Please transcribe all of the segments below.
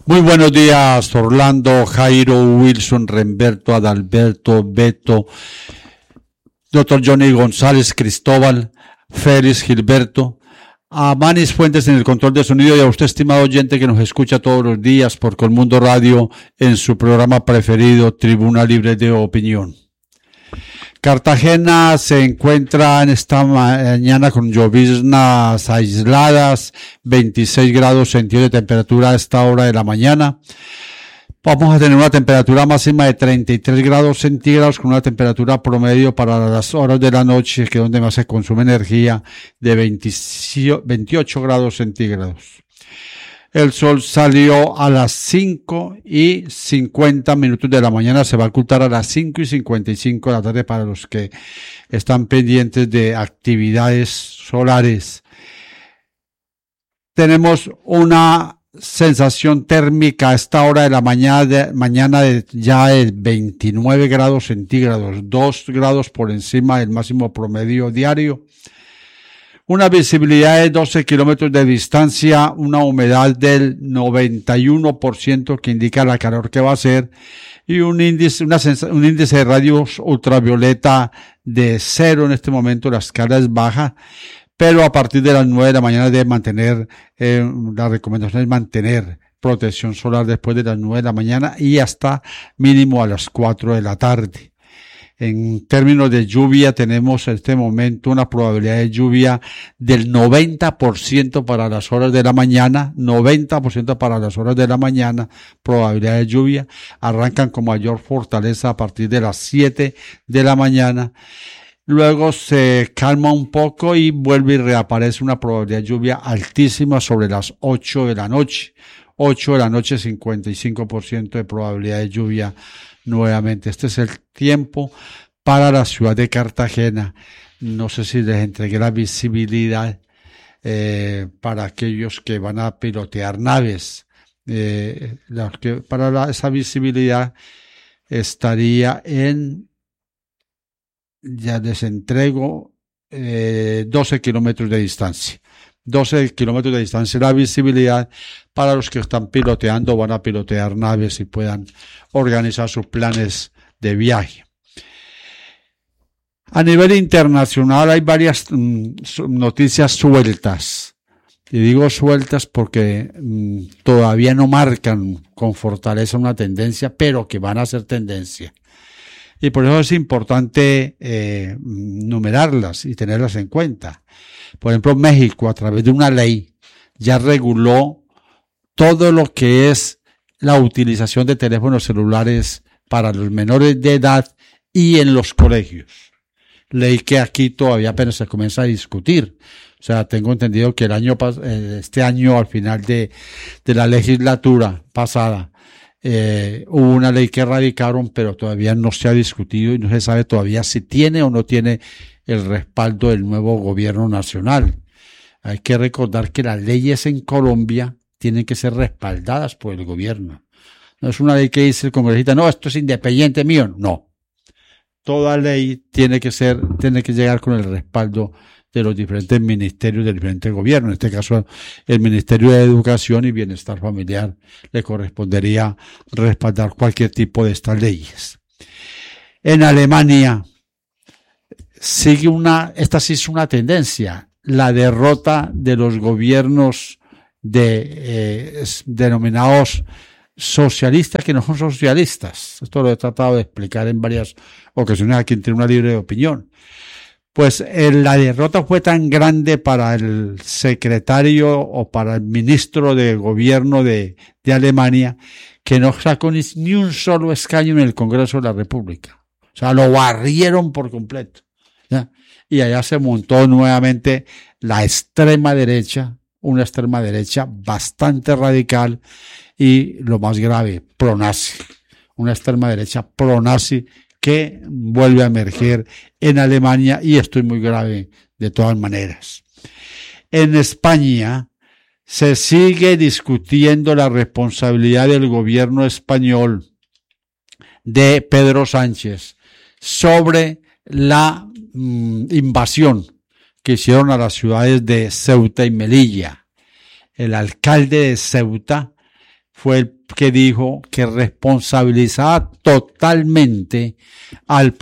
Muy buenos días, Orlando, Jairo, Wilson, Remberto, Adalberto, Beto, Dr. Johnny González, Cristóbal, Félix, Gilberto, a Manis Fuentes en el control de sonido y a usted, estimado oyente, que nos escucha todos los días por Colmundo Radio en su programa preferido, Tribuna Libre de Opinión. Cartagena se encuentra en esta mañana con lloviznas aisladas, 26 grados centígrados de temperatura a esta hora de la mañana. Vamos a tener una temperatura máxima de 33 grados centígrados con una temperatura promedio para las horas de la noche, que es donde más se consume energía, de 28 grados centígrados. El sol salió a las 5:50 de la mañana, se va a ocultar a las 5:55 de la tarde para los que están pendientes de actividades solares. Tenemos una sensación térmica a esta hora de la mañana de ya de 29 grados centígrados, 2 grados por encima del máximo promedio diario. Una visibilidad de 12 kilómetros de distancia, una humedad del 91% que indica la calor que va a ser y un índice de rayos ultravioleta de 0 en este momento. La escala es baja, pero a partir de las 9 de la mañana debe mantener, la recomendación es mantener protección solar después de las 9 de la mañana y hasta mínimo a las 4 de la tarde. En términos de lluvia, tenemos en este momento una probabilidad de lluvia del 90% para las horas de la mañana, 90% para las horas de la mañana, probabilidad de lluvia. Arrancan con mayor fortaleza a partir de las 7 de la mañana. Luego se calma un poco y vuelve y reaparece una probabilidad de lluvia altísima sobre las 8 de la noche. 8 de la noche, 55% de probabilidad de lluvia nuevamente. Este es el tiempo para la ciudad de Cartagena. No sé si les entregué la visibilidad para aquellos que van a pilotear naves. Esa visibilidad estaría ya les entrego, 12 kilómetros de distancia. 12 kilómetros de distancia la visibilidad para los que están piloteando o van a pilotear naves y puedan organizar sus planes de viaje. A nivel internacional hay varias noticias sueltas. Y digo sueltas porque todavía no marcan con fortaleza una tendencia, pero que van a ser tendencia. Y por eso es importante numerarlas y tenerlas en cuenta. Por ejemplo, México, a través de una ley, ya reguló todo lo que es la utilización de teléfonos celulares para los menores de edad y en los colegios. Ley que aquí todavía apenas se comienza a discutir. O sea, tengo entendido que este año, al final de la legislatura pasada, hubo una ley que erradicaron, pero todavía no se ha discutido y no se sabe todavía si tiene o no tiene el respaldo del nuevo gobierno nacional. Hay que recordar que las leyes en Colombia tienen que ser respaldadas por el gobierno. No es una ley que dice el congresista, no, esto es independiente mío. No. Toda ley tiene que llegar con el respaldo de los diferentes ministerios del diferente gobierno. En este caso, el Ministerio de Educación y Bienestar Familiar le correspondería respaldar cualquier tipo de estas leyes. En Alemania esta sí es una tendencia, la derrota de los gobiernos denominados socialistas, que no son socialistas. Esto lo he tratado de explicar en varias ocasiones aquí en Tribuna Libre de Opinión. Pues la derrota fue tan grande para el secretario o para el ministro de gobierno de Alemania que no sacó ni un solo escaño en el Congreso de la República. O sea, lo barrieron por completo, ¿ya? Y allá se montó nuevamente la extrema derecha, una extrema derecha bastante radical y, lo más grave, pronazi. Una extrema derecha pronazi que vuelve a emerger en Alemania y esto es muy grave de todas maneras. En España se sigue discutiendo la responsabilidad del gobierno español de Pedro Sánchez sobre la invasión que hicieron a las ciudades de Ceuta y Melilla. El alcalde de Ceuta fue el que dijo que responsabilizaba totalmente al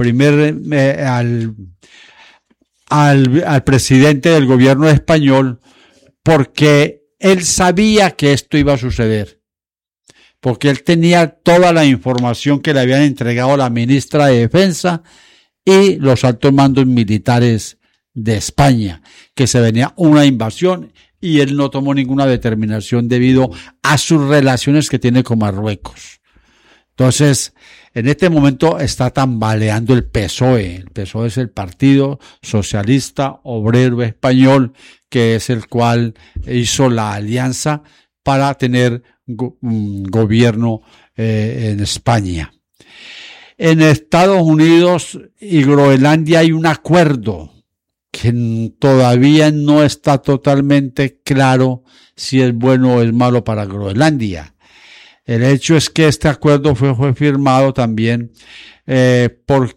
al presidente del gobierno español, porque él sabía que esto iba a suceder, porque él tenía toda la información que le habían entregado la ministra de Defensa y los altos mandos militares de España, que se venía una invasión, y él no tomó ninguna determinación debido a sus relaciones que tiene con Marruecos. Entonces, en este momento está tambaleando el PSOE. El PSOE es el Partido Socialista Obrero Español, que es el cual hizo la alianza para tener gobierno en España. En Estados Unidos y Groenlandia hay un acuerdo que todavía no está totalmente claro si es bueno o es malo para Groenlandia. El hecho es que este acuerdo fue firmado también por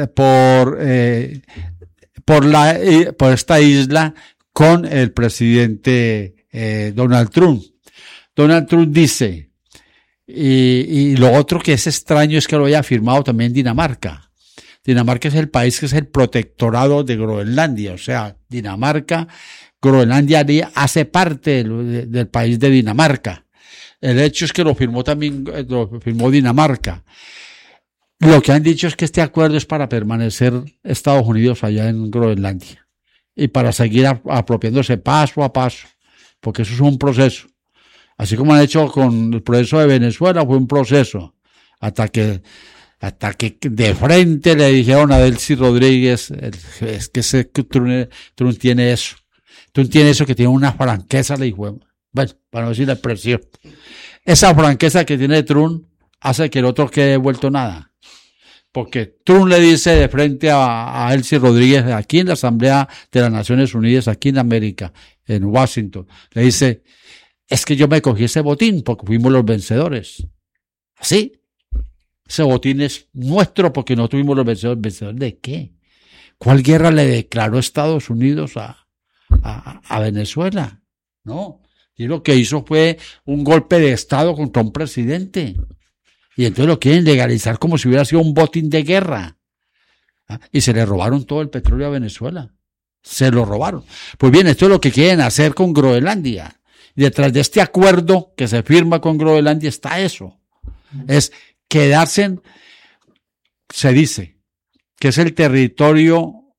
esta isla con el presidente Donald Trump. Donald Trump dice, y lo otro que es extraño es que lo haya firmado también Dinamarca. Dinamarca es el país que es el protectorado de Groenlandia, o sea, Groenlandia hace parte del país de Dinamarca. El hecho es que lo firmó Dinamarca. Lo que han dicho es que este acuerdo es para permanecer Estados Unidos allá en Groenlandia y para seguir apropiándose paso a paso, porque eso es un proceso. Así como han hecho con el proceso de Venezuela, fue un proceso hasta que de frente le dijeron a Delcy Rodríguez, es que Trump tiene eso. Trump tiene eso, que tiene una franqueza, le dijo. Bueno, para no decir la expresión. Esa franqueza que tiene Trump hace que el otro quede vuelto nada. Porque Trump le dice de frente a Delcy Rodríguez, aquí en la Asamblea de las Naciones Unidas, aquí en América, en Washington, le dice, es que yo me cogí ese botín porque fuimos los vencedores. ¿Así? Ese botín es nuestro porque no tuvimos los vencedores. ¿Vencedores de qué? ¿Cuál guerra le declaró Estados Unidos a Venezuela? No. Y lo que hizo fue un golpe de Estado contra un presidente. Y entonces lo quieren legalizar como si hubiera sido un botín de guerra. Y se le robaron todo el petróleo a Venezuela. Se lo robaron. Pues bien, esto es lo que quieren hacer con Groenlandia. Y detrás de este acuerdo que se firma con Groenlandia está eso. Es quedarse, se dice, que es el territorio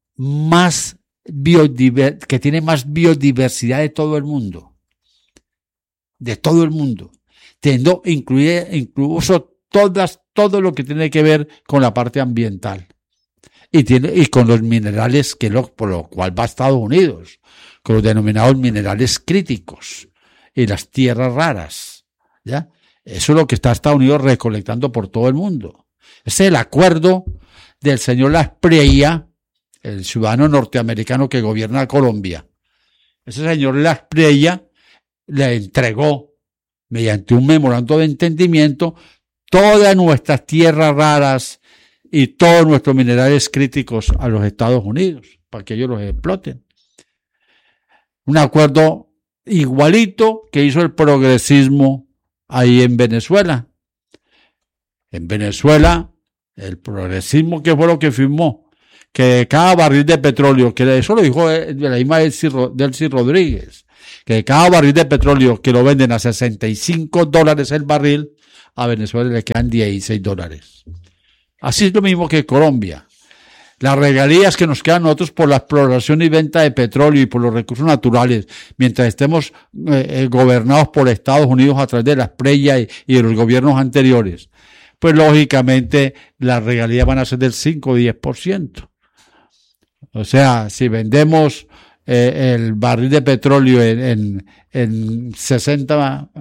que tiene más biodiversidad de todo el mundo. De todo el mundo. Teniendo incluso todo lo que tiene que ver con la parte ambiental. Y con los minerales por lo cual va a Estados Unidos, con los denominados minerales críticos y las tierras raras, ¿ya? Eso es lo que está Estados Unidos recolectando por todo el mundo. Ese es el acuerdo del señor Lasprilla, el ciudadano norteamericano que gobierna Colombia. Ese señor Lasprilla le entregó, mediante un memorando de entendimiento, todas nuestras tierras raras y todos nuestros minerales críticos a los Estados Unidos, para que ellos los exploten. Un acuerdo igualito que hizo el progresismo ahí en Venezuela. En Venezuela, el progresismo, ¿qué fue lo que firmó? Que cada barril de petróleo, que eso lo dijo la misma Delcy Rodríguez, que cada barril de petróleo que lo venden a $65 el barril, a Venezuela le quedan $16. Así es lo mismo que Colombia. Las regalías que nos quedan nosotros por la exploración y venta de petróleo y por los recursos naturales, mientras estemos gobernados por Estados Unidos a través de las Lasprilla y de los gobiernos anteriores, pues lógicamente las regalías van a ser del 5 o 10%. O sea, si vendemos el barril de petróleo en $60,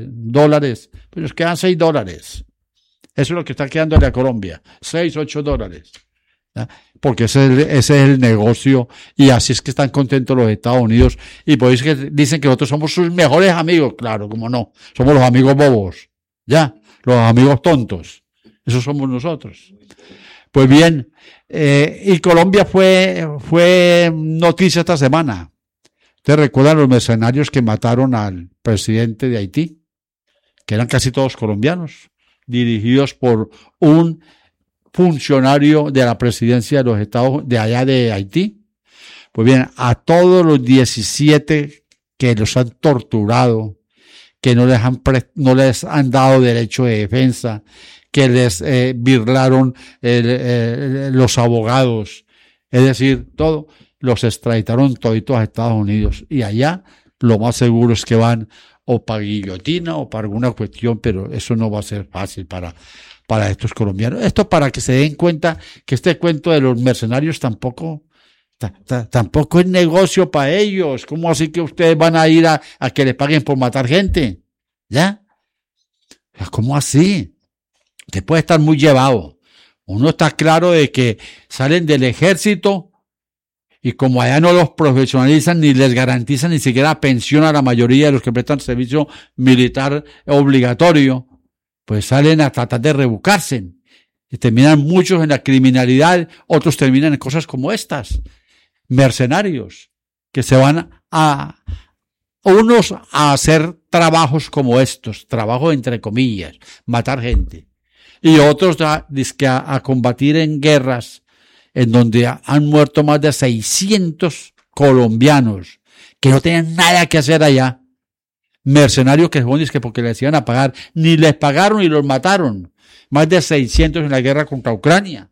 pues nos quedan $6. Eso es lo que está quedándole a Colombia, $6-8. Porque ese es el negocio, y así es que están contentos los Estados Unidos, y por eso que dicen que nosotros somos sus mejores amigos. Claro, como no, somos los amigos bobos, ya, los amigos tontos, esos somos nosotros. Pues bien, y Colombia fue noticia esta semana. ¿Ustedes recuerdan los mercenarios que mataron al presidente de Haití? que eran casi todos colombianos, dirigidos por un funcionario de la presidencia de los Estados de allá de Haití. Pues bien, a todos los 17 que los han torturado, que no les han dado derecho de defensa, que les birlaron los abogados, es decir, todo, los extraditaron toditos a Estados Unidos. Y allá lo más seguro es que van o para guillotina o para alguna cuestión, pero eso no va a ser fácil para estos colombianos. Esto para que se den cuenta que este cuento de los mercenarios tampoco es negocio para ellos. ¿Cómo así que ustedes van a ir a que le paguen por matar gente? ¿Ya? ¿Cómo así? Usted puede estar muy llevado. Uno está claro de que salen del ejército y como allá no los profesionalizan ni les garantizan ni siquiera pensión a la mayoría de los que prestan servicio militar obligatorio, pues salen a tratar de rebuscarse. Y terminan muchos en la criminalidad, otros terminan en cosas como estas. Mercenarios que se van unos a hacer trabajos como estos, trabajo entre comillas, matar gente, y otros a combatir en guerras en donde han muerto más de 600 colombianos que no tenían nada que hacer allá. Mercenarios que es que porque les iban a pagar, ni les pagaron y los mataron. Más de 600 en la guerra contra Ucrania.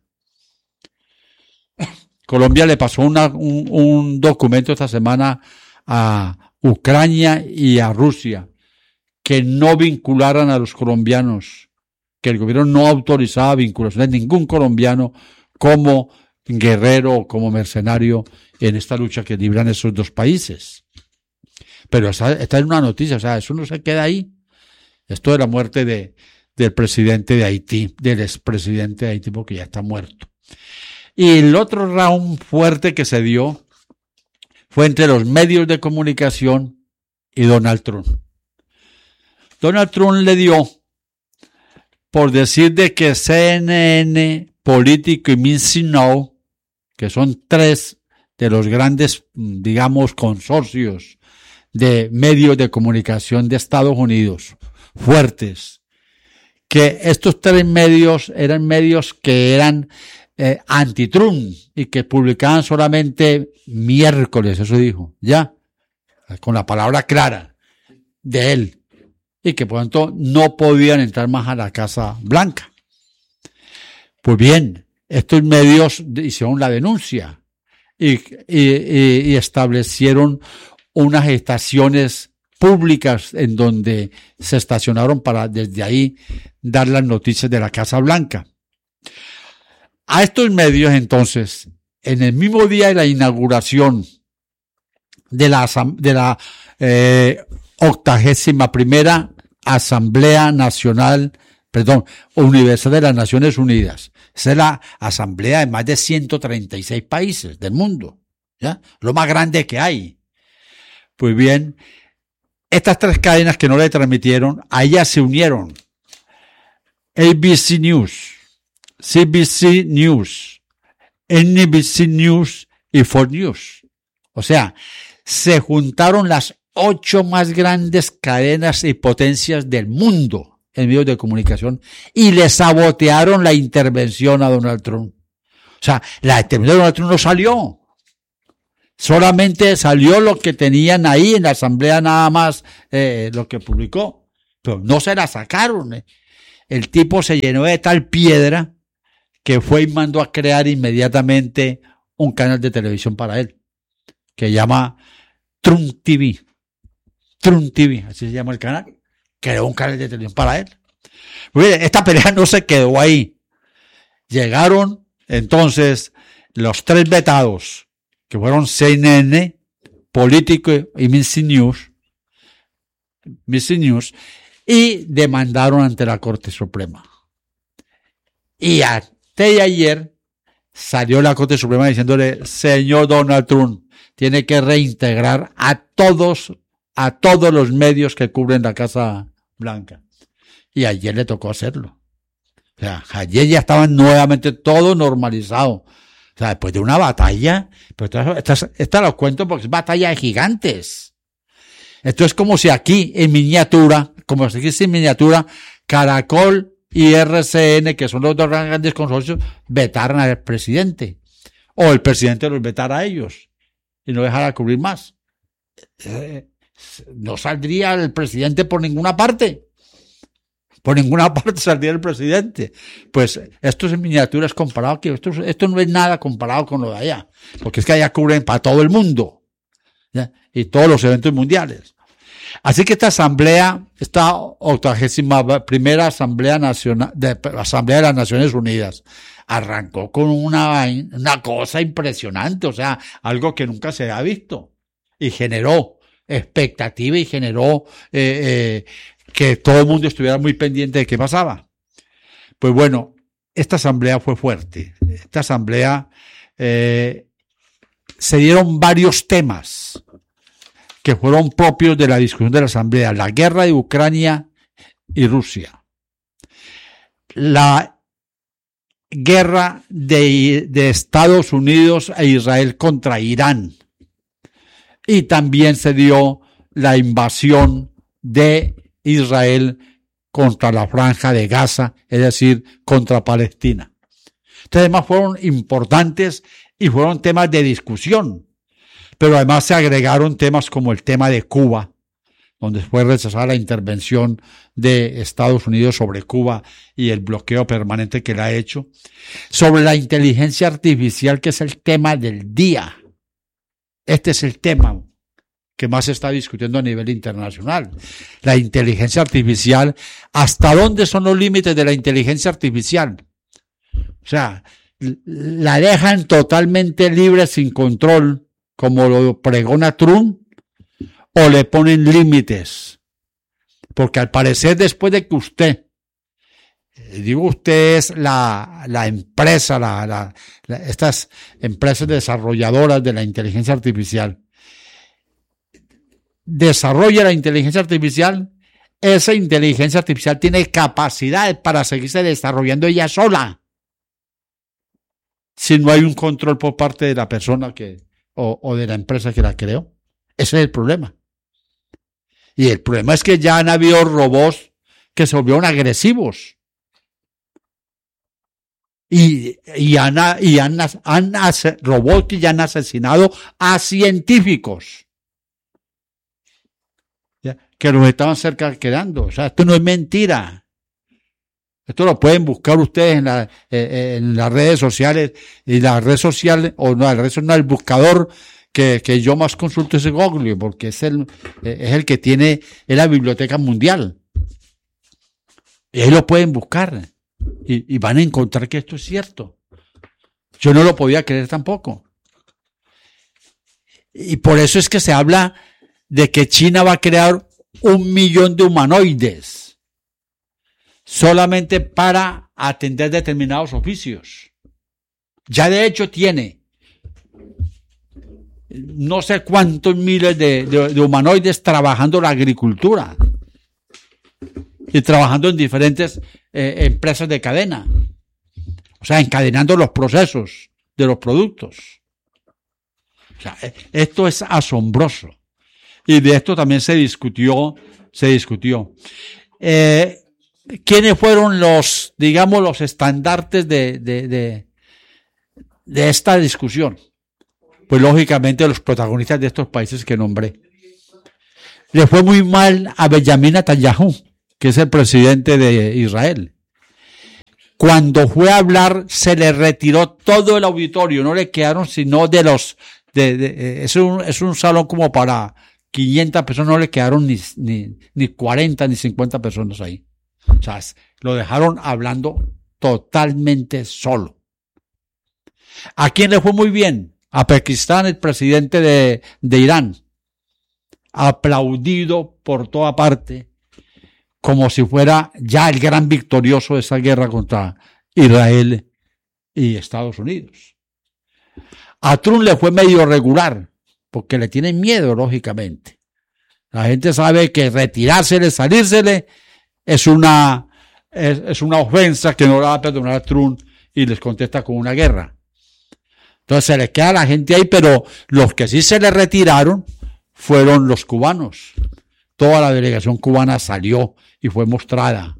Colombia le pasó un documento esta semana a Ucrania y a Rusia que no vincularan a los colombianos, que el gobierno no autorizaba vinculación de ningún colombiano como guerrero o como mercenario en esta lucha que libran esos dos países. Pero esta es una noticia, o sea, eso no se queda ahí. Esto de la muerte del presidente de Haití, del expresidente de Haití, porque ya está muerto. Y el otro round fuerte que se dio fue entre los medios de comunicación y Donald Trump. Donald Trump le dio por decir de que CNN, Político y Missy Now, que son tres de los grandes, digamos, consorcios de medios de comunicación de Estados Unidos, fuertes, que estos tres medios eran medios que eran anti-Trump y que publicaban solamente miércoles, eso dijo, ya, con la palabra clara de él, y que por lo tanto no podían entrar más a la Casa Blanca. Pues bien, estos medios hicieron la denuncia y establecieron unas estaciones públicas en donde se estacionaron para desde ahí dar las noticias de la Casa Blanca. A estos medios entonces, en el mismo día de la inauguración de la 81ª Asamblea Nacional, Universal de las Naciones Unidas. Esa es la asamblea de más de 136 países del mundo, ¿ya? Lo más grande que hay. Pues bien, estas tres cadenas que no le transmitieron, a ellas se unieron ABC News, CBC News, NBC News y Fox News. O sea, se juntaron las 8 más grandes cadenas y potencias del mundo en medios de comunicación y le sabotearon la intervención a Donald Trump. O sea, la intervención de Donald Trump no salió. Solamente salió lo que tenían ahí en la asamblea, nada más lo que publicó. Pero no se la sacaron. El tipo se llenó de tal piedra que fue y mandó a crear inmediatamente un canal de televisión para él, que llama Trump TV. Trump TV, así se llama el canal. Creó un canal de televisión para él. Pues esta pelea no se quedó ahí. Llegaron entonces los tres vetados, que fueron CNN, Político y Missy News, y demandaron ante la Corte Suprema. Y ayer salió la Corte Suprema diciéndole: señor Donald Trump, tiene que reintegrar a todos los medios que cubren la Casa Blanca. Y ayer le tocó hacerlo. O sea, ayer ya estaban nuevamente todo normalizado. O sea, después de una batalla, pero esta lo cuento porque es batalla de gigantes. Esto es como si aquí, en miniatura, como se dice en miniatura, Caracol y RCN, que son los dos grandes consorcios, vetaran al presidente. O el presidente los vetara a ellos y no dejara cubrir más. No saldría el presidente por ninguna parte. Por ninguna parte saldría el presidente. Pues esto es en miniaturas comparado, que esto no es nada comparado con lo de allá. Porque es que allá cubren para todo el mundo, ¿ya? Y todos los eventos mundiales. Así que esta asamblea, esta 81ª Asamblea Nacional, Asamblea de las Naciones Unidas, arrancó con una cosa impresionante, o sea, algo que nunca se había visto. Y generó expectativa y generó que todo el mundo estuviera muy pendiente de qué pasaba. Pues bueno, esta asamblea fue fuerte. Esta asamblea se dieron varios temas que fueron propios de la discusión de la asamblea: la guerra de Ucrania y Rusia, la guerra de Estados Unidos e Israel contra Irán, y también se dio la invasión de Israel contra la Franja de Gaza, es decir, contra Palestina. Estos temas fueron importantes y fueron temas de discusión, pero además se agregaron temas como el tema de Cuba, donde fue rechazada la intervención de Estados Unidos sobre Cuba y el bloqueo permanente que le ha hecho, sobre la inteligencia artificial, que es el tema del día. Este es el tema que más se está discutiendo a nivel internacional. La inteligencia artificial, ¿hasta dónde son los límites de la inteligencia artificial? O sea, la dejan totalmente libre, sin control, como lo pregona Trump, o le ponen límites. Porque al parecer, después de que usted es la empresa, estas empresas desarrolladoras de la inteligencia artificial, desarrolla la inteligencia artificial, esa inteligencia artificial tiene capacidad para seguirse desarrollando ella sola, si no hay un control por parte de la persona o de la empresa que la creó. Ese es el problema. Y el problema es que ya han habido robots que se volvieron agresivos. Y robots que ya han asesinado a científicos, ¿ya?, que los estaban cerca quedando. O sea, esto no es mentira. Esto lo pueden buscar ustedes en las redes sociales. Y la red social, o no, el buscador que yo más consulto es Google, porque es el que tiene la biblioteca mundial. Y ahí lo pueden buscar. Y van a encontrar que esto es cierto. Yo no lo podía creer tampoco. Y por eso es que se habla de que China va a crear 1 millón de humanoides solamente para atender determinados oficios. Ya de hecho tiene no sé cuántos miles de humanoides trabajando la agricultura y trabajando en diferentes empresas de cadena. O sea, encadenando los procesos de los productos. O sea, esto es asombroso. Y de esto también se discutió. ¿Quiénes fueron los estandartes de esta discusión? Pues lógicamente los protagonistas de estos países que nombré. Le fue muy mal a Benjamin Netanyahu, que es el presidente de Israel. Cuando fue a hablar, se le retiró todo el auditorio, no le quedaron sino es un salón como para 500 personas, no le quedaron ni 40 ni 50 personas ahí. O sea, lo dejaron hablando totalmente solo. ¿A quién le fue muy bien? A Pakistán, el presidente de Irán, aplaudido por toda parte, como si fuera ya el gran victorioso de esa guerra contra Israel y Estados Unidos. A Trump le fue medio regular, porque le tienen miedo, lógicamente. La gente sabe que retirársele, salírsele, es una ofensa que no la va a perdonar a Trump, y les contesta con una guerra. Entonces se les queda la gente ahí, pero los que sí se le retiraron fueron los cubanos. Toda la delegación cubana salió y fue mostrada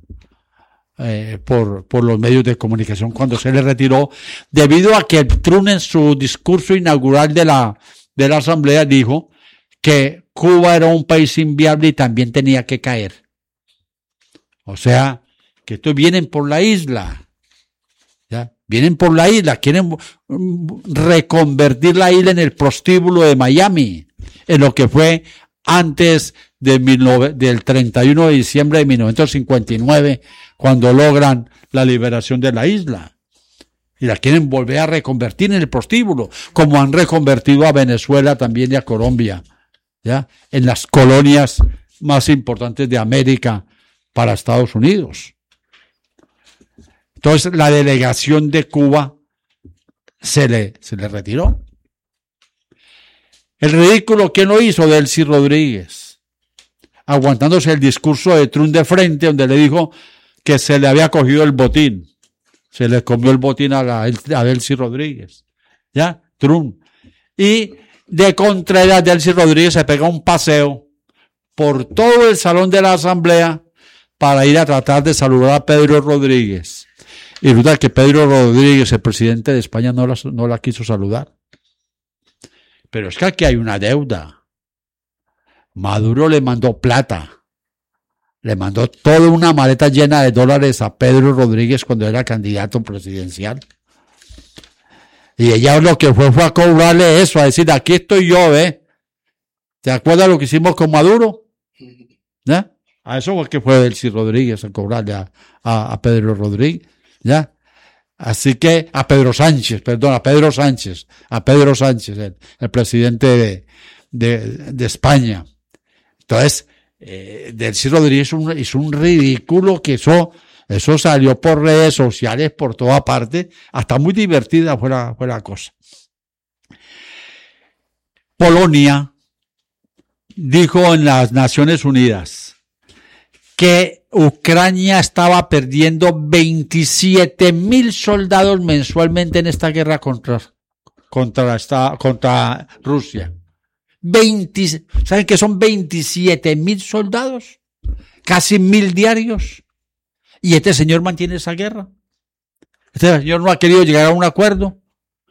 por los medios de comunicación cuando se le retiró, debido a que Trump en su discurso inaugural de la Asamblea dijo que Cuba era un país inviable y también tenía que caer. O sea, que estos vienen por la isla, ¿ya? Vienen por la isla, quieren reconvertir la isla en el prostíbulo de Miami, en lo que fue antes del 31 de diciembre de 1959, cuando logran la liberación de la isla. Y la quieren volver a reconvertir en el prostíbulo, como han reconvertido a Venezuela también y a Colombia, ¿ya? En las colonias más importantes de América para Estados Unidos. Entonces la delegación de Cuba se le retiró. El ridículo que no hizo Delcy Rodríguez, aguantándose el discurso de Trump de frente, donde le dijo que se le había cogido el botín. Se le comió el botín a Delcy Rodríguez. ¿Ya? Trump. Y de Contreras, Delcy Rodríguez se pega un paseo por todo el salón de la Asamblea para ir a tratar de saludar a Pedro Rodríguez. Y resulta que Pedro Rodríguez, el presidente de España, no la quiso saludar. Pero es que aquí hay una deuda. Maduro le mandó plata. Le mandó toda una maleta llena de dólares a Pedro Rodríguez cuando era candidato presidencial. Y ella lo que fue a cobrarle eso, a decir, aquí estoy yo, ¿Te acuerdas lo que hicimos con Maduro? ¿Ya? A eso fue que fue Delcy Rodríguez a cobrarle a Pedro Rodríguez, ¿ya? Así que a Pedro Sánchez, el presidente de España. Entonces, Delcy Rodríguez hizo un ridículo que eso salió por redes sociales por toda parte, hasta muy divertida fue la cosa. Polonia dijo en las Naciones Unidas que Ucrania estaba perdiendo 27,000 soldados mensualmente en esta guerra contra Rusia. ¿Saben que son 27,000 soldados? Casi 1,000 diarios. Y este señor mantiene esa guerra. Este señor no ha querido llegar a un acuerdo.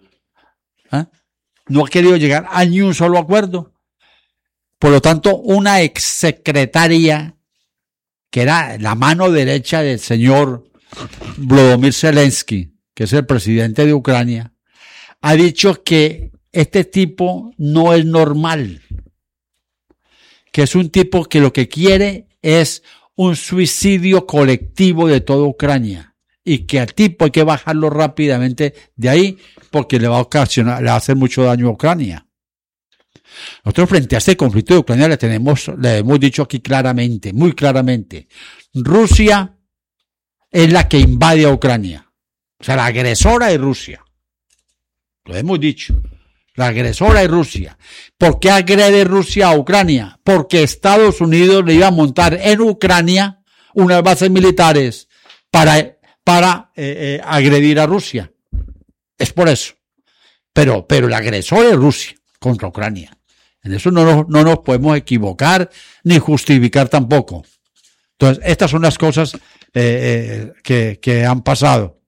No ha querido llegar a ni un solo acuerdo. Por lo tanto, una exsecretaria, que era la mano derecha del señor Volodymyr Zelensky, que es el presidente de Ucrania, ha dicho que este tipo no es normal, que es un tipo que lo que quiere es un suicidio colectivo de toda Ucrania y que al tipo hay que bajarlo rápidamente de ahí porque le va a hacer mucho daño a Ucrania. Nosotros frente a este conflicto de Ucrania le hemos dicho aquí claramente, muy claramente, Rusia es la que invade a Ucrania. O sea, la agresora es Rusia. Lo hemos dicho. La agresora es Rusia. ¿Por qué agrede Rusia a Ucrania? Porque Estados Unidos le iba a montar en Ucrania unas bases militares para agredir a Rusia. Es por eso. Pero el agresor es Rusia contra Ucrania. En eso no nos podemos equivocar ni justificar tampoco. Entonces, estas son las cosas que han pasado.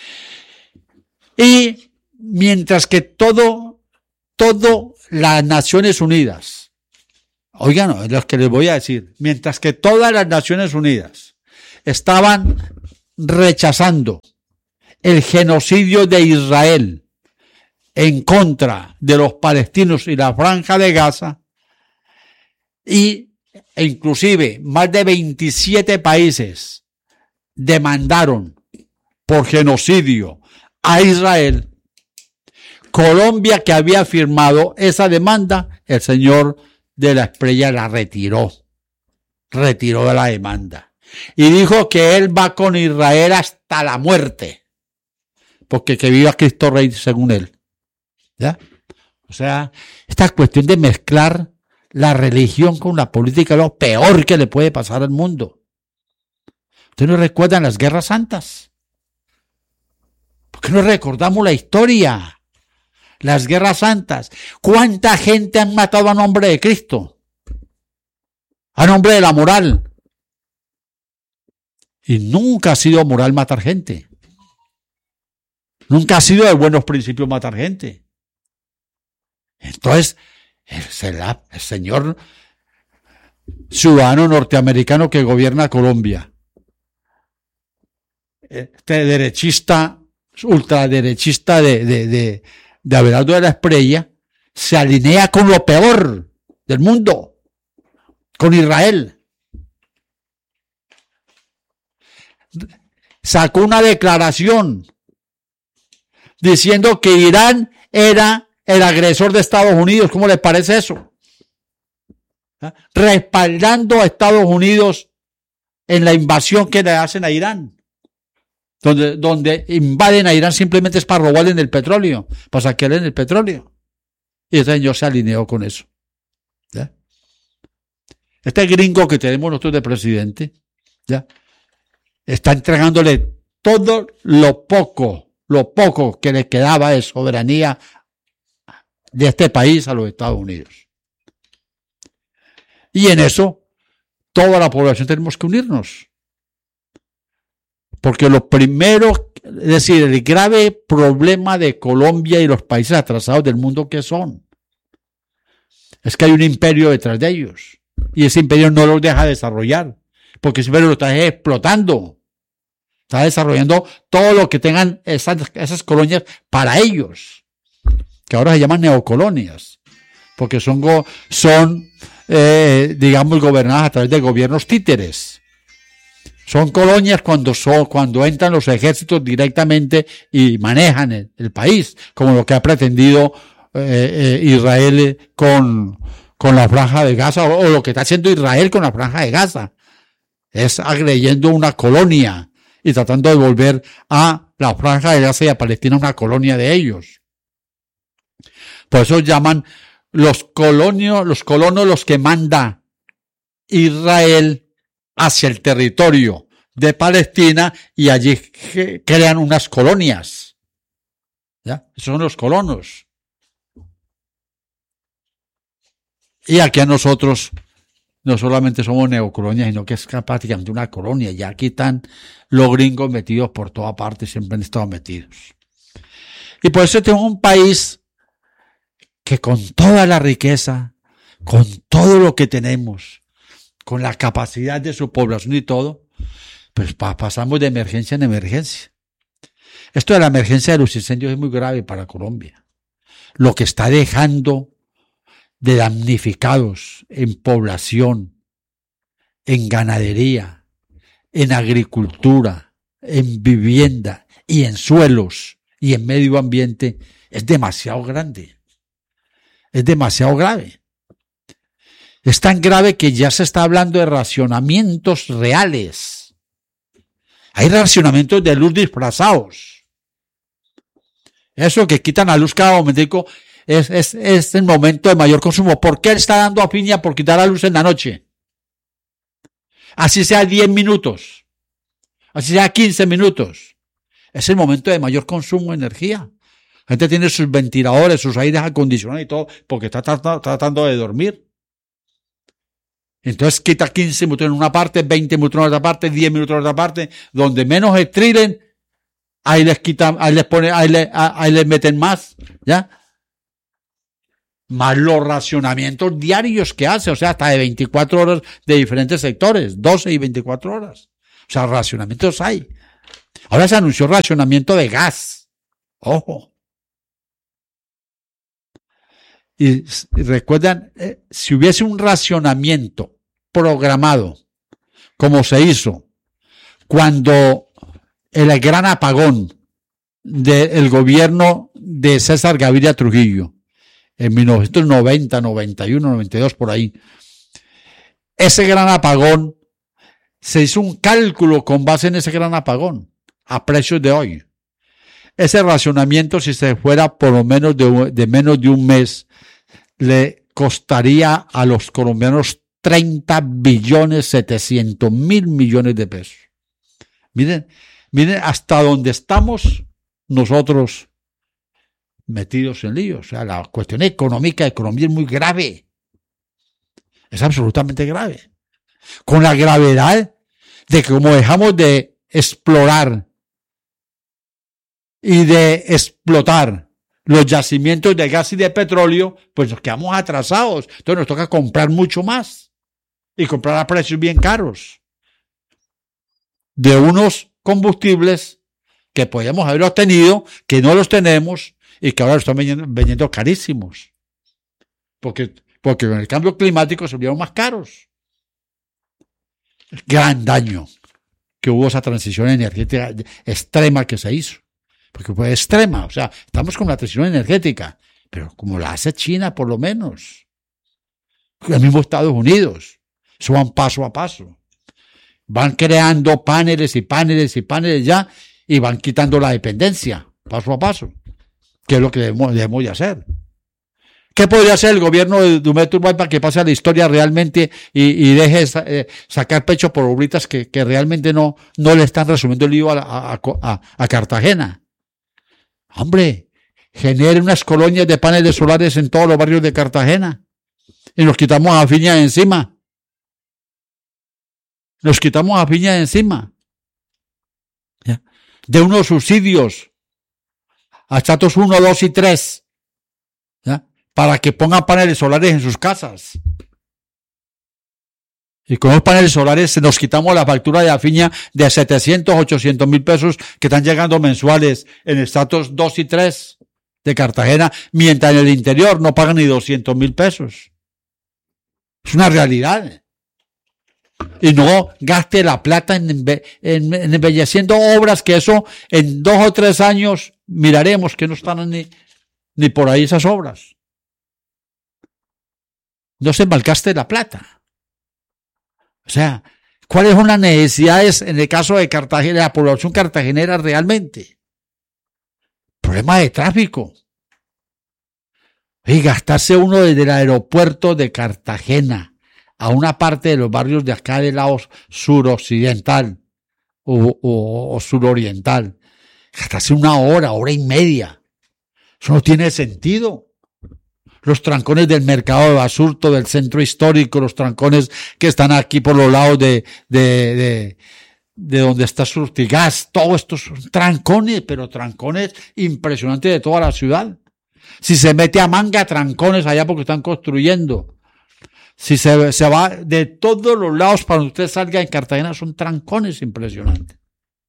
Y mientras que todo las Naciones Unidas, oigan, lo que les voy a decir, mientras que todas las Naciones Unidas estaban rechazando el genocidio de Israel en contra de los palestinos y la Franja de Gaza, e inclusive más de 27 países demandaron por genocidio a Israel, Colombia, que había firmado esa demanda, el señor de la Espriella la retiró de la demanda y dijo que él va con Israel hasta la muerte, porque que viva Cristo Rey según él. ¿Ya? O sea, esta cuestión de mezclar la religión con la política es lo peor que le puede pasar al mundo. ¿Ustedes no recuerdan las guerras santas? ¿Por qué no recordamos la historia? Las guerras santas. ¿Cuánta gente han matado a nombre de Cristo? A nombre de la moral. Y nunca ha sido moral matar gente. Nunca ha sido de buenos principios matar gente. Entonces, el señor ciudadano norteamericano que gobierna Colombia, este derechista, ultraderechista de Abelardo de la Espriella, se alinea con lo peor del mundo, con Israel. Sacó una declaración diciendo que Irán era el agresor de Estados Unidos. ¿Cómo les parece eso? Respaldando a Estados Unidos en la invasión que le hacen a Irán. Donde invaden a Irán simplemente es para robarle en el petróleo, para saquearle en el petróleo. Y ese señor se alineó con eso. ¿Ya? Este gringo que tenemos nosotros de presidente, ¿ya?, está entregándole todo lo poco que le quedaba de soberanía de este país a los Estados Unidos. Y en eso, toda la población tenemos que unirnos. Porque lo primero, es decir, el grave problema de Colombia y los países atrasados del mundo que son, es que hay un imperio detrás de ellos. Y ese imperio no los deja desarrollar, porque ese imperio lo está explotando. Está desarrollando todo lo que tengan esas colonias para ellos, que ahora se llaman neocolonias, porque digamos, gobernadas a través de gobiernos títeres. Son colonias cuando entran los ejércitos directamente y manejan el país, como lo que ha pretendido Israel con la Franja de Gaza, o lo que está haciendo Israel con la Franja de Gaza. Es agrediendo una colonia y tratando de volver a la Franja de Gaza y a Palestina una colonia de ellos. Por eso llaman los colonos los que manda Israel hacia el territorio de Palestina y allí crean unas colonias. ¿Ya? Esos son los colonos. Y aquí a nosotros no solamente somos neocolonias, sino que es prácticamente una colonia. Ya aquí están los gringos metidos por toda parte, siempre han estado metidos. Y por eso tenemos un país que con toda la riqueza, con todo lo que tenemos, con la capacidad de su población y todo, pues pasamos de emergencia en emergencia. Esto de la emergencia de los incendios es muy grave para Colombia. Lo que está dejando de damnificados en población, en ganadería, en agricultura, en vivienda y en suelos y en medio ambiente es demasiado grande. Es demasiado grave. Es tan grave que ya se está hablando de racionamientos reales. Hay racionamientos de luz disfrazados. Eso que quitan la luz cada momentico es el momento de mayor consumo. ¿Por qué él está dando a piña por quitar la luz en la noche? Así sea 10 minutos. Así sea 15 minutos. Es el momento de mayor consumo de energía. La gente tiene sus ventiladores, sus aires acondicionados y todo, porque está tratando de dormir. Entonces quita 15 minutos en una parte, 20 minutos en otra parte, 10 minutos en otra parte, donde menos estrilen, ahí les quitan, ahí les meten más, ¿ya? Más los racionamientos diarios que hace, o sea, hasta de 24 horas de diferentes sectores, 12 y 24 horas. O sea, racionamientos hay. Ahora se anunció racionamiento de gas. Ojo. Y recuerdan, si hubiese un racionamiento programado, como se hizo cuando el gran apagón del gobierno de César Gaviria Trujillo, en 1990, 91, 92, por ahí. Ese gran apagón, se hizo un cálculo con base en ese gran apagón, a precios de hoy. Ese racionamiento, si se fuera por lo menos de menos de un mes, le costaría a los colombianos 30.700.000.000.000 de pesos. Miren hasta dónde estamos nosotros metidos en líos. O sea, la cuestión económica de Colombia es muy grave. Es absolutamente grave. Con la gravedad de que como dejamos de explorar y de explotar los yacimientos de gas y de petróleo, pues nos quedamos atrasados. Entonces nos toca comprar mucho más y comprar a precios bien caros de unos combustibles que podíamos haber obtenido, que no los tenemos y que ahora los están vendiendo carísimos. Porque con el cambio climático se volvieron más caros. Gran daño que hubo esa transición energética extrema que se hizo. Porque fue extrema, o sea, estamos con la transición energética, pero como la hace China por lo menos. El mismo Estados Unidos. Eso van paso a paso. Van creando paneles y paneles y paneles ya y van quitando la dependencia, paso a paso, que es lo que debemos de hacer. ¿Qué podría hacer el gobierno de Humberto Urbán para que pase a la historia realmente y deje sacar pecho por obritas que realmente no le están resumiendo el lío a Cartagena? Hombre, genere unas colonias de paneles solares en todos los barrios de Cartagena y nos quitamos a Fiña de encima. Nos quitamos a Fiña de encima. ¿Ya? De unos subsidios a estratos 1, 2 y 3. ¿Ya? Para que pongan paneles solares en sus casas. Y con los paneles solares nos quitamos la factura de Afiña de 700, 800 mil pesos que están llegando mensuales en estratos 2 y 3 de Cartagena, mientras en el interior no pagan ni 200 mil pesos. Es una realidad. Y no gaste la plata en embelleciendo obras que eso en 2 o 3 años miraremos que no están ni por ahí esas obras. No se malgaste la plata. O sea, ¿cuáles son las necesidades en el caso de Cartagena, de la población cartagenera realmente? Problema de tráfico. Y gastarse uno desde el aeropuerto de Cartagena a una parte de los barrios de acá del lado suroccidental o suroriental. Gastarse 1 hora, 1 hora y media. Eso no tiene sentido. Los trancones del mercado de Basurto, del centro histórico, los trancones que están aquí por los lados de donde está Surtigas, todo esto son trancones, pero trancones impresionantes de toda la ciudad. Si se mete a Manga, trancones allá porque están construyendo. Si se va de todos los lados para donde usted salga en Cartagena, son trancones impresionantes.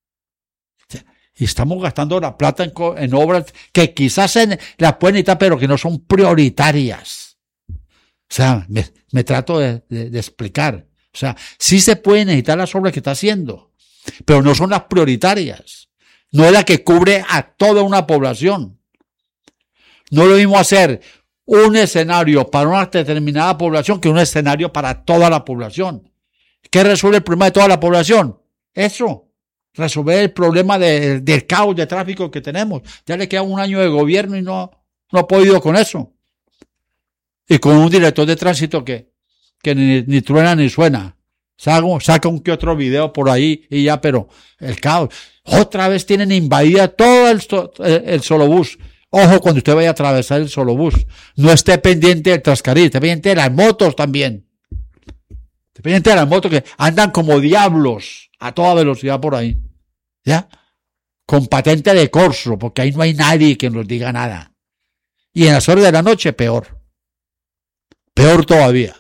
Y estamos gastando la plata en obras que quizás las pueden necesitar, pero que no son prioritarias. O sea, me trato de explicar. O sea, sí se pueden necesitar las obras que está haciendo, pero no son las prioritarias. No es la que cubre a toda una población. No es lo mismo hacer un escenario para una determinada población que un escenario para toda la población. ¿Qué resuelve el problema de toda la población? Eso. Resolver el problema del caos de tráfico que tenemos. Ya le queda 1 año de gobierno y no ha podido con eso. Y con un director de tránsito que ni truena ni suena. Saca un que otro video por ahí y ya, pero el caos. Otra vez tienen invadida todo el solobús. Ojo cuando usted vaya a atravesar el solobús. No esté pendiente del Trascaril, esté pendiente de las motos también. Esté pendiente de las motos que andan como diablos a toda velocidad por ahí. ¿Ya? Con patente de corso, porque ahí no hay nadie que nos diga nada. Y en las horas de la noche, peor. Peor todavía.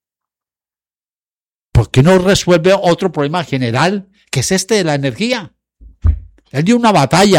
¿Por qué no resuelve otro problema general, que es este de la energía? Él dio una batalla